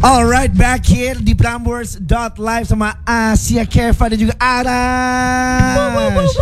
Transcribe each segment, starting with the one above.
Alright, back here di Prambors.live sama Asia, Keva dan juga Arash.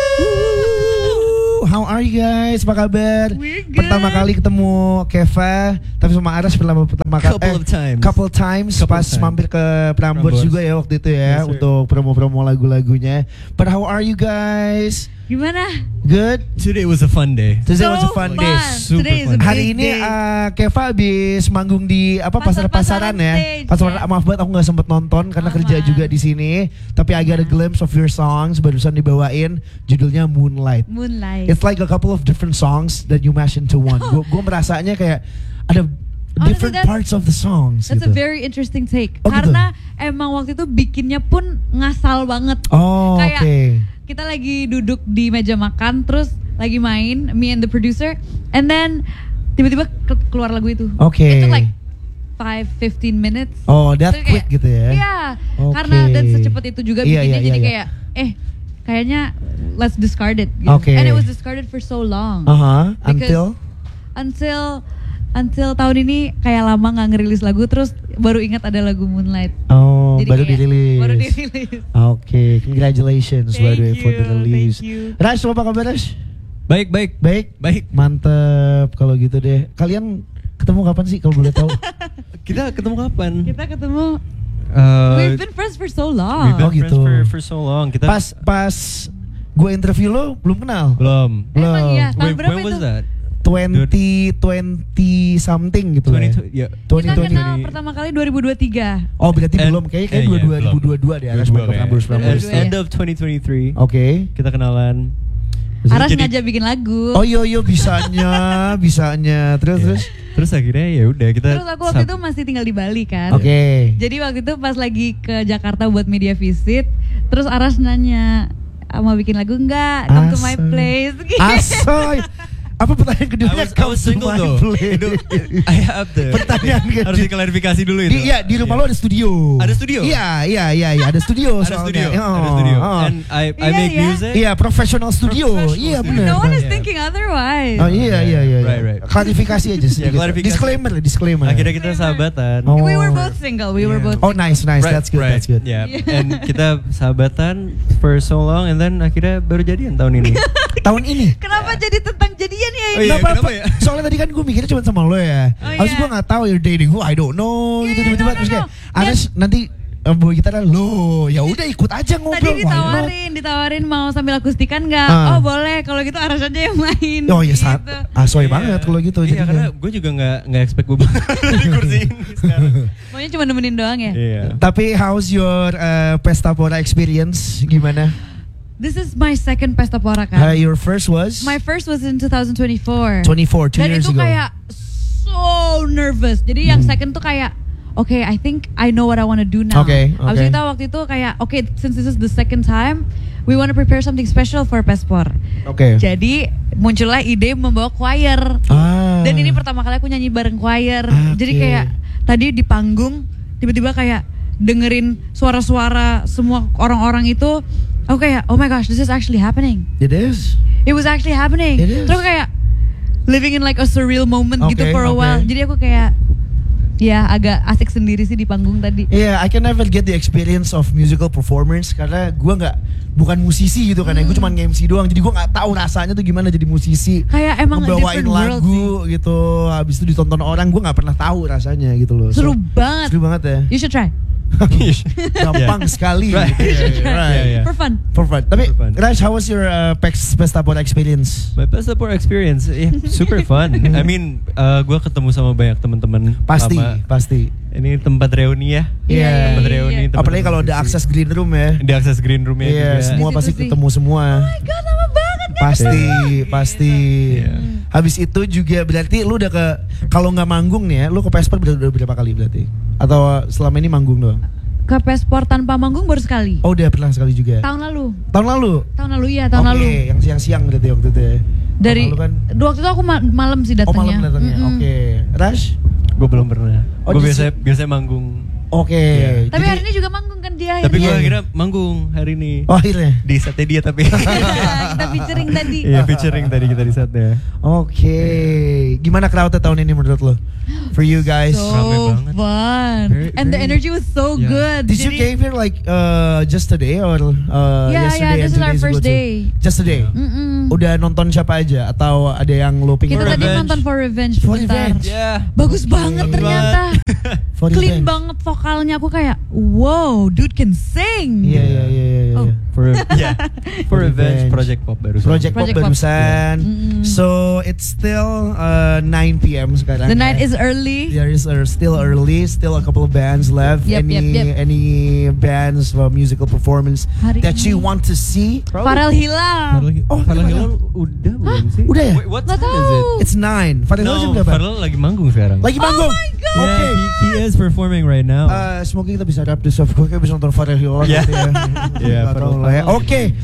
How are you guys? Apa kabar? Pertama kali ketemu Keva, tapi sama Arash pertama kali couple times pas mampir ke Prambors juga ya waktu itu ya, untuk promo-promo lagu-lagunya. But how are you guys? Gimana? Good. Today was a fun day. Today was a fun day. Super fun. Hari ini Keva habis manggung di pasar-pasaran ya. Pasaran, maaf banget aku nggak sempet nonton karena kerja juga di sini. Tapi I got a glimpse of your songs, barusan dibawain. Judulnya Moonlight. It's like a couple of different songs that you mash into one. Gue merasanya kayak ada different parts of the songs. That's gitu. a very interesting take. Oh, karena emang waktu itu bikinnya pun ngasal banget. Oh, oke. Okay. Kita lagi duduk di meja makan, terus lagi main, me and the producer, and then tiba-tiba keluar lagu itu. Oke. It took like 5-15 minutes. Oh, that quick gitu ya? Iya, karena dan secepat itu juga bikinnya, jadi kayak kayaknya let's discard it. Gitu. Okay. And it was discarded for so long. Until tahun ini kayak lama nggak ngerilis lagu, terus baru ingat ada lagu Moonlight. Oh, jadi baru dirilis. Oke, congratulations by the way for the release. Rash, apa kabar Rash? Baik. Mantep kalau gitu deh. Kalian ketemu kapan sih kalau boleh tahu? Kita ketemu kapan? We've been friends for so long. We've been friends for so long. Kita pas gue interview lo belum kenal? Belum. Emang iya, tahun berapa when itu? was that? 20 something gitu ya. 2020. Kita kenal pertama kali 2023. Oh, berarti belum, kayaknya 2022 deh. End of 2023. Oke. Kita kenalan. Aras ngajak bikin lagu. Oh iya bisanya. Terus akhirnya ya udah kita. Terus aku waktu itu masih tinggal di Bali kan. Oke. Jadi waktu itu pas lagi ke Jakarta buat media visit, terus Aras nanya, mau bikin lagu enggak? Come to my place. Asoy. Apa pertanyaan keduanya? I was single though. I have the pertanyaan kedua. Harus diklarifikasi dulu itu. Iya, di rumah lo ada studio. Ada studio? Iya, ada studio soalnya. Ada studio. And I make music. Iya, professional studio. Iya benar. No one is thinking otherwise. Oh iya. Right. Klarifikasi aja sih. Disclaimer. Akhirnya kita sahabatan. We were both single. Oh nice. That's good. Yeah. And kita sahabatan for so long, and then akhirnya baru jadian tahun ini. Tahun ini? Kenapa jadi tentang jadian ya? Oh, iya, kenapa ya? Soalnya tadi kan gue mikirnya cuma sama lo ya. Habis gue gak tahu you're dating who I don't know gitu tiba-tiba terus kayak Aras nanti bawa gitar lo, ya udah ikut aja ngobrol. Tadi ditawarin mau sambil akustikan nggak? Oh boleh, kalau gitu Aras aja yang main. Oh iya, gitu. Asoy banget kalau gitu. Iya, karena gue juga nggak expect gue di kursi ini sekarang. Maunya cuma nemenin doang ya. Iya. Tapi how's your Pesta Pora experience? Gimana? This is my second Pesta Pora kan. Your first was? My first was in 2024. 2 years ago. Dan itu kayak so nervous. Jadi yang second tuh kayak okay, I think I know what I want to do now. Abis itu waktu itu kayak since this is the second time, we want to prepare something special for Pespor. Jadi muncullah ide membawa choir. Dan ini pertama kali aku nyanyi bareng choir. Jadi kayak tadi di panggung tiba-tiba kayak dengerin suara-suara semua orang-orang itu. Aku kayak, oh my gosh, this is actually happening. It is. It was actually happening. Terus kayak living in like a surreal moment gitu for a while. Jadi aku kayak agak asik sendiri sih di panggung tadi. Yeah, I can never get the experience of musical performance karena gue bukan musisi gitu kan. Gue cuma nge-MC doang. Jadi gue nggak tahu rasanya tuh gimana jadi musisi. Kayak emang ngebawain lagu gitu. Habis itu ditonton orang, gue nggak pernah tahu rasanya gitu loh. Seru banget ya. You should try. Gampang sekali. For fun. Tapi Raj, how was your Pesta Pora experience? My Pesta Pora experience, super fun. I mean, gue ketemu sama banyak teman-teman. Pasti. Ini tempat reuni ya. Iya. Tempat reuni. Apalagi kalau ada akses green room ya. Di akses green roomnya juga. Semua pasti ketemu semua. Oh my god, lama banget. Pasti. Habis itu juga berarti lu udah kalau nggak manggung nih ya, lu ke Pespor udah berapa kali berarti? Atau selama ini manggung doang? Ke Pespor tanpa manggung baru sekali. Oh udah pernah sekali juga? Tahun lalu. Tahun lalu, iya. Yang siang-siang berarti waktu itu ya? Waktu itu aku malam sih datangnya. Oh malam datangnya, oke. Rush? Gue belum pernah. Gue biasanya manggung. Tapi hari ini juga manggung kan dia. Tapi gue akhirnya manggung hari ini. Oh akhirnya? Di setnya dia tapi. Kita featuring tadi. Iya featuring tadi kita di setnya. Oke. Gimana crowded tahun ini menurut lo? For you guys. So fun. And the energy was so good. Did you came here like just today or yesterday? Yeah, this is our first day. Just today. Udah nonton siapa aja atau ada yang lo pengen? Kita tadi nonton For Revenge. For Revenge. Yeah. Bagus banget ternyata. Clean banget vokalnya, aku kayak wow, dude can sing. Iya. For Revenge Project Pop barusan. Project Pop barusan. So it's still 9 p.m. sekarang. The night is early. There is still early, still a couple of bands left. Any bands for musical performance that you want to see? Farel Hilal. Farel Hilal udah belum sih? Udah ya? Wait, what time is it? It's 9. Farel Hilal jam berapa? Farel lagi manggung sekarang. Lagi manggung. Oh my god. Okay. He is performing right now. Semoga kita bisa wrap this up. Gue kayak bisa nonton Farel Hilal nanti ya. Oke.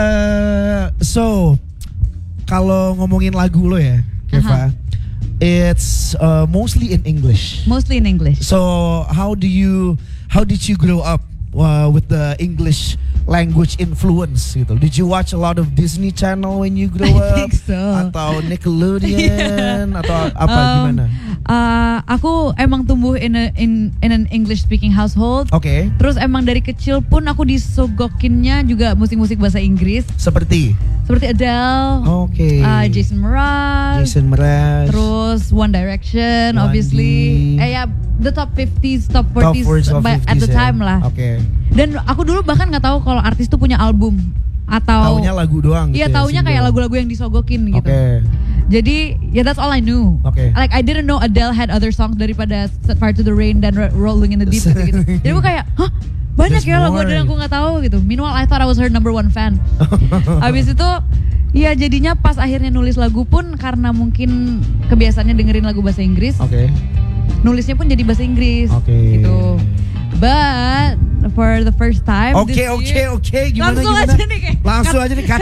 So kalau ngomongin lagu lo ya, Keva, it's mostly in English. Mostly in English. So how did you grow up with the English language influence gitu? Did you watch a lot of Disney Channel when you grow up? I think so. Atau Nickelodeon atau apa gimana? Aku emang tumbuh in an English speaking household. Oke. Terus emang dari kecil pun aku disogokinnya juga musik-musik bahasa Inggris. Seperti Adele. Oke. Jason Mraz. Terus One Direction, obviously. The top 50s, top 40s at the time lah. Oke. Dan aku dulu bahkan nggak tahu kalau artis tuh punya album atau taunya lagu doang. Iya, taunya kayak lagu-lagu yang disogokin gitu. Jadi that's all I knew. Like I didn't know Adele had other songs daripada Set Fire to the Rain dan Rolling in the Deep gitu. Jadi aku kayak, hah? Banyak ya lagu Adele yang aku nggak tahu gitu. Meanwhile I thought I was her #1 fan. Habis itu ya jadinya pas akhirnya nulis lagu pun karena mungkin kebiasaannya dengerin lagu bahasa Inggris. Nulisnya pun jadi bahasa Inggris gitu. But for the first time Oke. Gimana? Langsung aja nih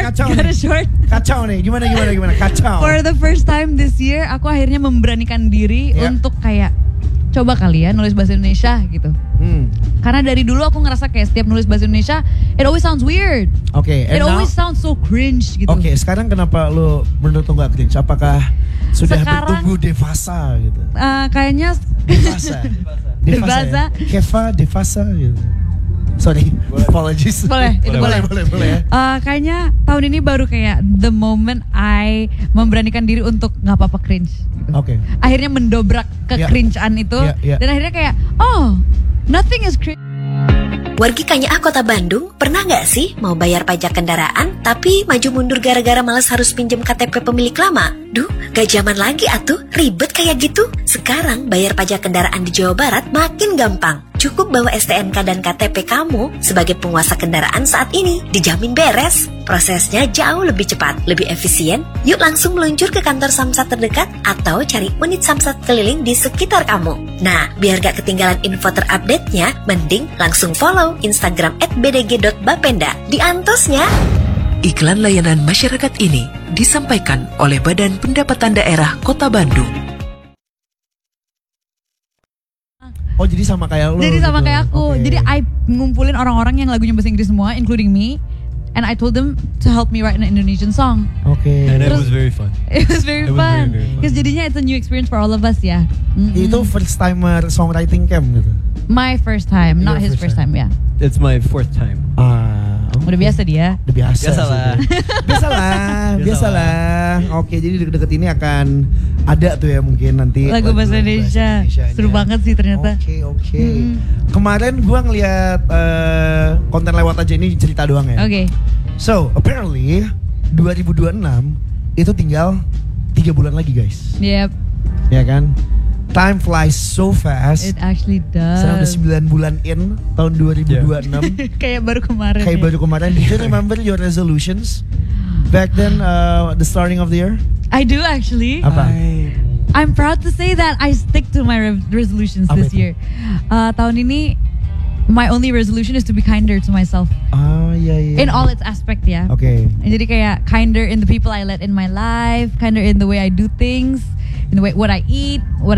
kacau nih. Gimana? Kacau. For the first time this year aku akhirnya memberanikan diri untuk kayak coba kalian nulis bahasa Indonesia gitu. Karena dari dulu aku ngerasa kayak setiap nulis bahasa Indonesia it always sounds weird. It always sounds so cringe gitu. Sekarang kenapa lo menurut lo gak cringe? Apakah sudah bertumbuh devasa gitu? Kayaknya Devasa. Keva devasa gitu. Sorry, apologies. Boleh. Kayaknya tahun ini baru kayak the moment I memberanikan diri untuk nggak apa-apa cringe. Gitu. Akhirnya mendobrak ke cringe-an itu dan akhirnya kayak nothing is cringe. Wargi Kanya Kota Bandung, pernah nggak sih mau bayar pajak kendaraan tapi maju mundur gara-gara malas harus pinjem KTP pemilik lama? Duh, gak zaman lagi atuh, ribet kayak gitu. Sekarang bayar pajak kendaraan di Jawa Barat makin gampang. Cukup bawa STNK dan KTP kamu sebagai penguasa kendaraan saat ini, dijamin beres. Prosesnya jauh lebih cepat, lebih efisien. Yuk langsung meluncur ke kantor Samsat terdekat atau cari unit Samsat keliling di sekitar kamu. Nah, biar gak ketinggalan info terupdate-nya, mending langsung follow Instagram @bdg.bapenda. Diantosnya. Iklan layanan masyarakat ini disampaikan oleh Badan Pendapatan Daerah Kota Bandung. Oh, jadi sama kayak lo. Jadi sama kayak aku. Jadi I ngumpulin orang-orang yang lagunya bahasa Inggris semua, including me. And I told them to help me write an Indonesian song. And it was very fun. It was very fun. Because jadinya it's a new experience for all of us ya. Itu first timer songwriting camp gitu. My first time, not his first time ya. It's my 4th time. Udah biasa dia. Udah biasa lah. Oke, jadi deket-deket ini akan ada tuh ya mungkin nanti lagu bahasa Indonesia. Seru banget sih ternyata. Oke. Kemarin gua ngeliat konten lewat aja, ini cerita doang ya. So apparently 2026 itu tinggal 3 bulan lagi guys. Yep. Ya kan? Time flies so fast. It actually does. Sekarang udah 9 bulan in tahun 2026. Kayak baru kemarin. Do you remember your resolutions back then, the starting of the year? I do actually. Apa? I'm proud to say that I stick to my resolutions this year. Tahun ini my only resolution is to be kinder to myself. In all its aspect ya. Jadi kayak kinder in the people I let in my life, kinder in the way I do things, in the way what I eat,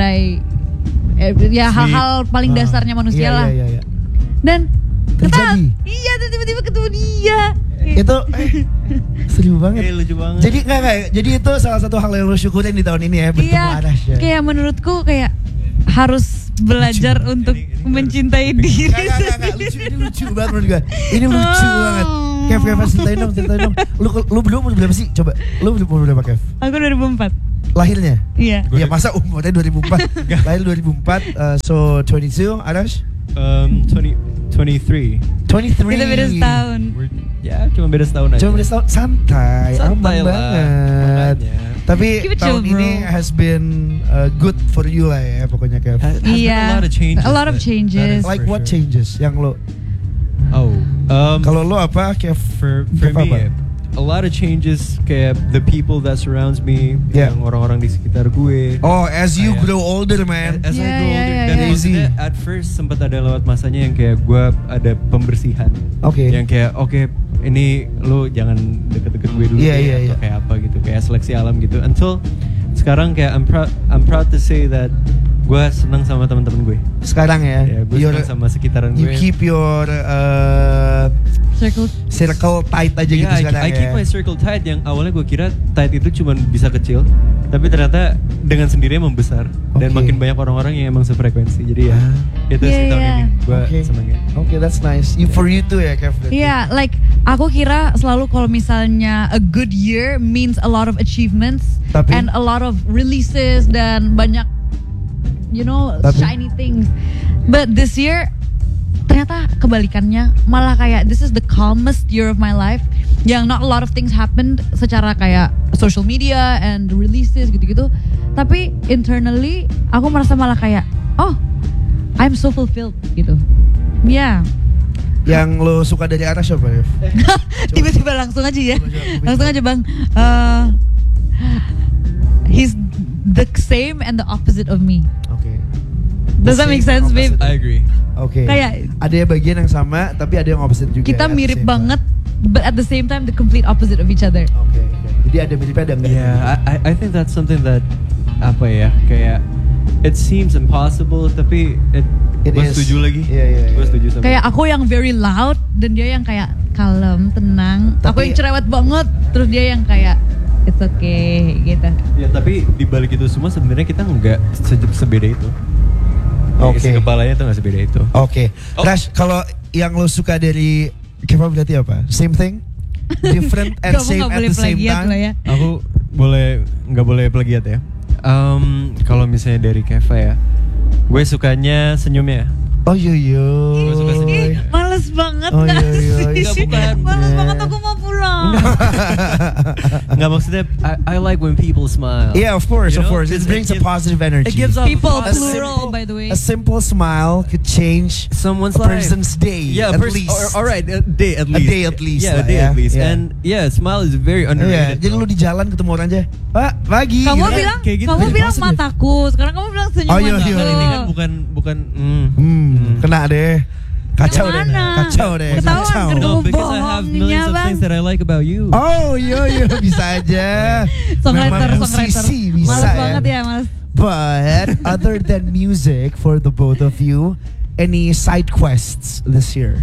hal-hal paling dasarnya manusia lah. Dan terjadi. Iya, tiba-tiba ketemu dia. Itu seru banget. Lucu banget. Jadi jadi itu salah satu hal yang lo syukurin di tahun ini ya, bertemu Arash ya. Kayak menurutku kayak harus belajar untuk mencintai diri. Enggak, lucu, ini lucu banget menurut gue. Ini lucu banget. Kev, ceritain dong. Lu belum berapa sih? Coba, lu belum berapa Kev? Aku 2004. Lahirnya? Iya. Iya, masa umurnya 2004? Lahir 2004, so 22, Arash? 23. Kita beda setahun. Ya, cuma beda setahun aja. Cuma beda setahun, santai aman lah, banget. makanya. Tapi Keep it tahun chill, bro. ini has been good for you lah ya pokoknya Kev. Has been Iya. a lot of changes. A lot of changes. That is Like for what sure. changes yang lo? Kalau Kalau lo apa Kev? for Kev me, apa? a lot of changes kayak the people that surrounds me, Yeah. yang orang-orang di sekitar gue. Oh, as you Kayak- grow older man. As I Yeah, grow yeah, older, yeah, dan yeah. maksudnya at first sempat ada lewat masanya yang kayak gue ada pembersihan. Oke. Yang kayak oke, ini lo jangan deket-deket gue dulu Iya, deh, iya, atau iya. kayak apa gitu, kayak seleksi alam gitu. Until sekarang kayak I'm proud to say that gue senang sama teman-teman gue. Sekarang ya. Ya, gue senang sama sekitaran You gue. keep your Circle. tight aja gitu Yeah, sekarang I keep ya. my circle tight yang awalnya gue kira tight itu cuma bisa kecil, tapi ternyata dengan sendirinya membesar dan Oke. makin banyak orang-orang yang emang sefrekuensi. Jadi ya itu Yeah, sih tahun yeah. ini gue Oke. seneng ya. Oke, that's nice. For you too ya Kev. Iya, like aku kira selalu kalau misalnya a good year means a lot of achievements Tapi? and a lot of releases dan banyak Tapi? shiny things. But this year ternyata kebalikannya, malah kayak this is the calmest year of my life, yang not a lot of things happened secara kayak social media and releases gitu-gitu, tapi internally aku merasa malah kayak I'm so fulfilled gitu. Ya. Yang lo suka dari Arash apa Kev? Tiba-tiba langsung aja ya. Coba. Langsung aja Bang. He's the same and the opposite of me. Oke. Does that make sense, babe? I agree. Oke. Kayak- ada yang bagian yang sama tapi ada yang opposite juga. Kita ya, at the mirip same time. banget, but at the same time the complete opposite of each other. Oke. Jadi ada miripnya ada enggak? Yeah, I think that's something that apa ya, kayak it seems impossible tapi It gue is. setuju lagi. Iya. Gue setuju sama. Kayak aku yang very loud dan dia yang kayak kalem, tenang. Aku Tapi- yang cerewet banget, terus dia yang kayak it's okay gitu. Ya tapi di balik itu semua sebenarnya kita nggak sebeda itu. Oke. Isi kepalanya tuh nggak sebeda itu. Oke. Oh. Rash, kalau yang lo suka dari Kev berarti apa? Same thing? Different and Kamu same nggak at boleh the same plagiat time? lah ya. Aku nggak boleh plagiat ya. Kalau misalnya dari Keva ya, gue sukanya senyumnya. Oh yo. Gue suka senyum. Ih, males banget Oh, nggak iya, iya, sih? iya. Bukan. Males banget, aku mau pulang. Nggak, maksudnya I like when people smile. Yeah, of course, You of know, course. It it brings a gives- positive energy. It gives off People, a plural, by the way. A simple smile could change someone's a life. person's day. Yeah, at least. All right, a day at least. day at least Yeah, lah a day ya. at least. Yeah. And yeah, smile is very Iya, underrated. jadi lu di jalan ketemu orang aja, Pak, pagi. Kamu gitu. bilang, kayak gitu. kamu Very bilang positive. mataku. Sekarang kamu bilang senyuman. Oh, iya, iya. Kan ini kan bukan. Kena deh. Kacau deh. Mana? Kacau deh. Ketahuan Kacau. kan No, kamu because I have bohongnya, millions of Bang. things that I like about you. Oh, yo bisa aja. Songwriter, Memang musisi bisa Males ya. banget ya, Mas. But other than music for the both of you, any side quests this year?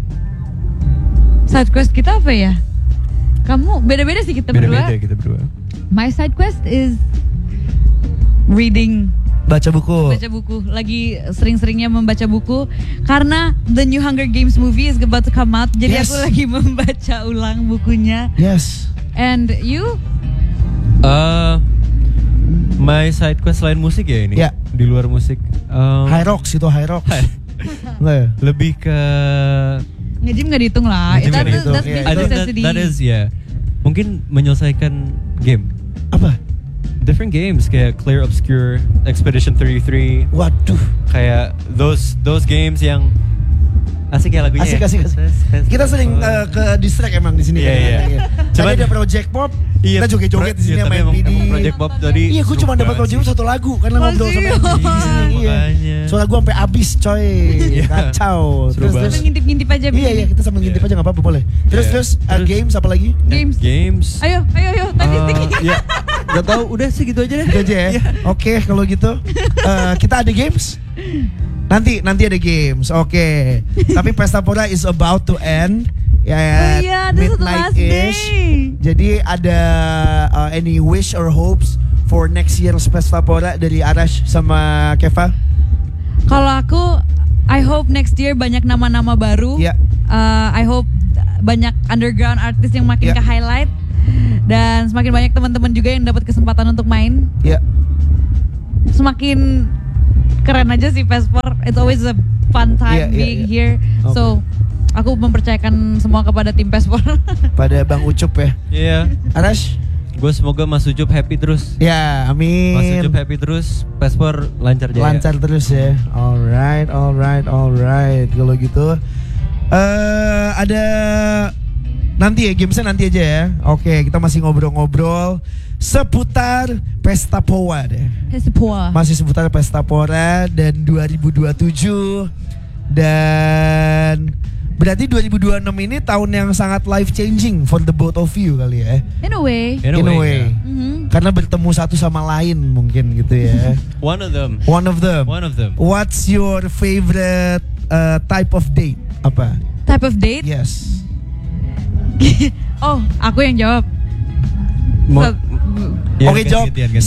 Side quest kita apa ya? Kamu beda-beda sih kita Beda-beda berdua. kita berdua. My side quest is reading, Baca buku. baca buku. Lagi sering-seringnya membaca buku karena the new Hunger Games movie is about to come out. Jadi Yes. aku lagi membaca ulang bukunya. Yes. And you? My side quest selain musik ya ini. Ya. Di luar musik. High Rocks itu High Rocks. Enggak ya? Lebih ke Nge-gym gak dihitung lah. Nge-gym nggak dihitung, That's iya. basic I think necessity. that is mungkin menyelesaikan game. Apa? Different games kayak Clear Obscure, Expedition 33, Waduh. kayak those games yang asik ya lagunya. Asik. Kita sering ke distract emang di sini. Iya, iya. Tadi Cuman- ada Project Pop. Iya, Kita joget-joget di sini iya, sama tapi MPD. emang Project Pop tadi. Iya, gue cuma dapat Project Pop satu lagu karena ngobrol sama Masih. MPD di sini. Iya. Makanya. Suara gue sampai habis, coy. Iya. Kacau. Seru banget. Kita ngintip-ngintip aja Iya, begini. kita sambil ngintip aja nggak apa-apa boleh. Terus Iya. games apa lagi? Games. Games. Ayo, tadi Ya, gak tau. Udah sih gitu aja deh. Gitu aja ya. Iya. Oke, kalau gitu kita ada games. Nanti ada games. Oke. Tapi Pesta Pora is about to end. ya this is the last day. Jadi ada any wish or hopes for next year's Pestapora dari Arash sama Keva? Kalau aku, I hope next year banyak nama-nama baru. Ya. I hope banyak underground artis yang makin ke highlight dan semakin banyak teman-teman juga yang dapat kesempatan untuk main. Ya. Semakin keren aja sih Pespor. It's always a fun time being here. Okay. So aku mempercayakan semua kepada tim Pespor. Pada Bang Ucup ya. Iya. Arash? Gue semoga Mas Ucup happy terus. Ya, amin. Mas Ucup happy terus, Pespor lancar jaya. Lancar terus ya. Alright. Kalau gitu, ada nanti ya, gamesnya nanti aja ya. Oke, kita masih ngobrol-ngobrol seputar Pestapora deh. Masih seputar Pestapora dan 2027 dan berarti 2026 ini tahun yang sangat life changing for the both of you kali ya. In a way. In a way. Mm-hmm. Karena bertemu satu sama lain mungkin gitu ya. One of them. What's your favorite type of date? Apa? Type of date? Yes. Oh, aku yang jawab. Oke, jawab. 1, 2,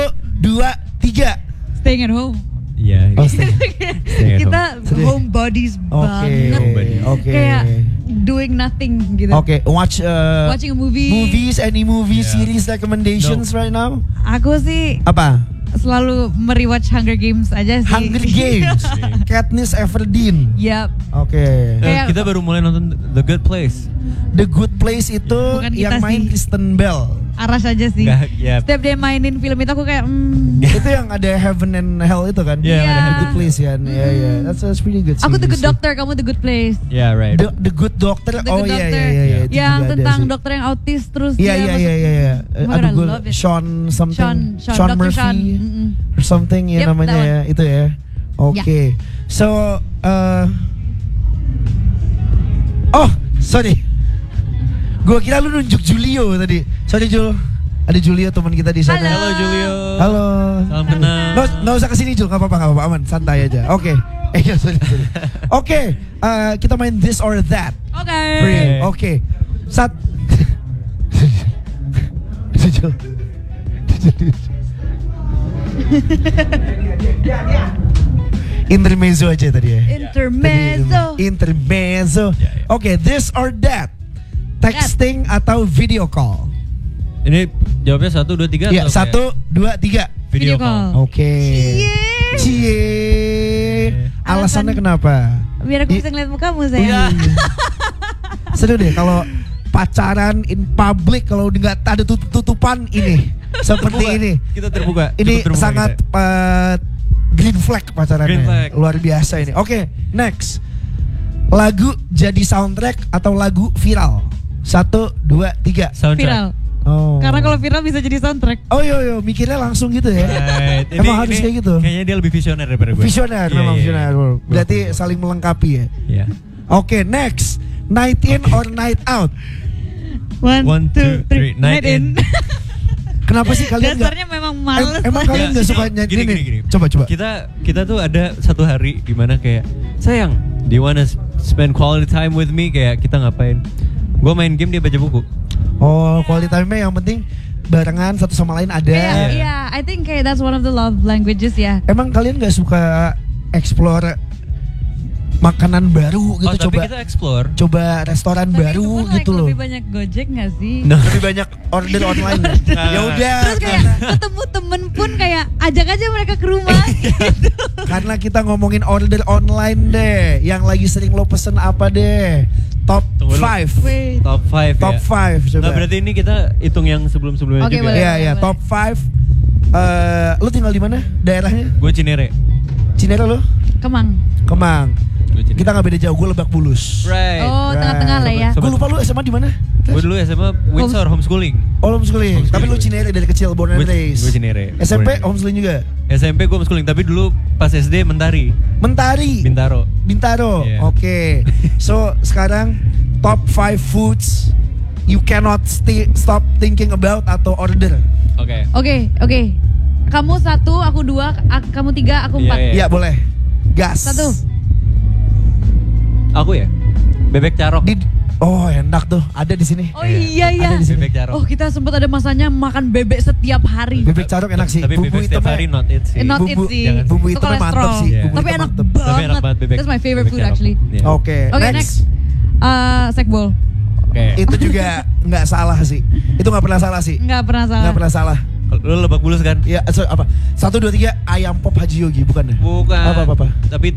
3. Staying at home. Iya. Kita homebodies banget. Oke. Kayak doing nothing gitu. Oke, watching a movie. Movies, any movie series recommendations right now? Aku sih apa? Selalu merewatch Hunger Games aja sih. Hunger Games. Katniss Everdeen. Yap. Oke. Kita baru mulai nonton The Good Place. The Good Place itu yang main Kristen Bell. Aras aja sih. Setiap dia mainin film itu aku kayak itu yang ada Heaven and Hell itu kan? Iya. The Good Place kan. Iya. That's pretty good. Aku The Good Doctor, kamu The Good Place. Yeah, right. The Good Doctor. Iya. Yang tentang dokter yang autis terus Iya. Aduh, gue Sean Murphy or something ya namanya ya, itu ya. Oke. So oh, sorry. Gua kira lu nunjuk Julio tadi. Sorry Jul. Ada Julio teman kita di sana. Halo Julio. Halo. Salam kenal. Nggak usah kesini Jul, nggak apa-apa, aman, santai aja. Oke. Sorry. Oke, kita main this or that. Oke. Jul. Intermezzo aja tadi ya. Intermezzo. Oke, this or that. Texting atau video call? Ini jawabnya 1, 2, 3. Ya, 1, 2, 3. Video call. Oke. Cie. Alasannya kenapa? Biar aku bisa ngeliat mukamu sayang. Seru deh kalau pacaran in public, kalau nggak ada tutupan ini. Seperti ini. Kita terbuka. Ini sangat green flag pacarannya. Green flag. Luar biasa ini. Oke, next. Lagu jadi soundtrack atau lagu viral? 1, 2, 3. Viral. Oh. Karena kalau viral bisa jadi soundtrack. Oh iya, mikirnya langsung gitu ya. Right. Emang harus kayak gitu. Kayaknya dia lebih visioner daripada gue. Visioner, memang visioner. Berarti saling melengkapi ya. Iya. Oke, next. Night in or night out? 1, 2, 3. Night in. Kenapa sih kalian nggak? Dasarnya memang males. Emang kalian nggak suka nyanyi? Gini. Coba. Kita tuh ada satu hari di mana kayak, sayang, do you wanna spend quality time with me? Kayak kita ngapain? Gue main game, dia baca buku. Oh, quality time-nya yang penting barengan satu sama lain ada. Iya, I think kayak that's one of the love languages ya. Emang kalian nggak suka explore makanan baru gitu? Tapi kita explore. Coba restoran tapi baru itu gitu loh. Lebih banyak Gojek nggak sih? Lebih banyak order online. Ya udah. Terus kayak ketemu temen pun kayak ajak aja mereka ke rumah. Gitu. Karena kita ngomongin order online deh. Yang lagi sering lo pesen apa deh? Top 5. Top 5 Top 5 coba. Nah, berarti ini kita hitung yang sebelum-sebelumnya juga. Iya, top 5. Lo tinggal di mana? Daerahnya? Gue Cinere. Cinere lo? Kemang. Kita nggak beda jauh, gue Lebak Bulus. Right. Oh, tengah-tengah lah ya. Gue lupa lu SMA di mana? Gue dulu SMA Windsor homeschooling. Oh, homeschooling. Tapi lu Cinere dari kecil, born and raised. Gue Cinere. SMP homeschooling juga. SMP gue homeschooling, tapi dulu pas SD Mentari. Bintaro. Yeah. Oke. So, sekarang top 5 foods you cannot stop thinking about atau order. Oke. Kamu 1, aku 2, kamu 3, aku 4. Iya, boleh. Gas. 1. Aku ya? Bebek carok. Oh enak tuh, ada di sini. Oh iya. Ada di sini. Bebek carok. Oh kita sempat ada masanya makan bebek setiap hari. Bebek carok enak sih. Tapi bebek setiap hari not it sih. Not it sih. jangan Bumbu Itu hitamnya mantep kolesterol. sih. Iya. Bumbu Tapi hitam enak mantep. Tapi enak banget bebek. That's my favorite bebek food carok. actually. Iya. Oke, Oke next. Sekbol. Oke. Itu juga nggak salah sih. Itu nggak pernah salah sih. Nggak pernah salah. Nggak pernah salah. Lu Lebak Bulus kan? Ya, apa? 1, 2, 3 ayam pop Haji Yogi bukan ya? Bukan. Apa. Tapi